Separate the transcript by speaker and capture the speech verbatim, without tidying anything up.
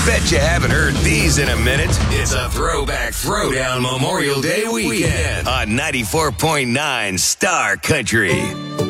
Speaker 1: Bet you haven't heard these in a minute. It's a throwback throwdown Memorial Day weekend on ninety-four point nine Star Country.